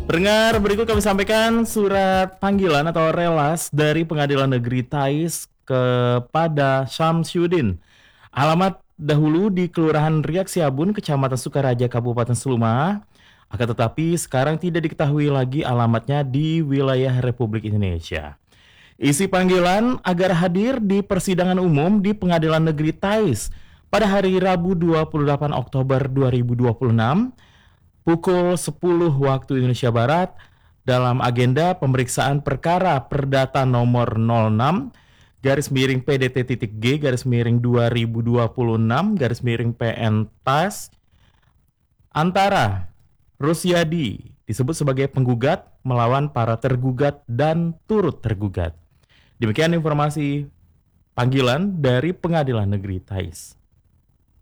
Pendengar, berikut kami sampaikan surat panggilan atau relas dari Pengadilan Negeri Tais kepada Syamsuddin. Alamat dahulu di Kelurahan Riak Siabun, Kecamatan Sukaraja, Kabupaten Seluma. Akan tetapi sekarang tidak diketahui lagi alamatnya di wilayah Republik Indonesia. Isi panggilan agar hadir di persidangan umum di Pengadilan Negeri Tais pada hari Rabu 28 Oktober 2026 pukul 10 waktu Indonesia Barat dalam agenda pemeriksaan perkara perdata nomor 06 garis miring PDT.G garis miring 2026 garis miring PN TAS antara Rusyadi disebut sebagai penggugat melawan para tergugat dan turut tergugat. Demikian informasi panggilan dari Pengadilan Negeri Tais.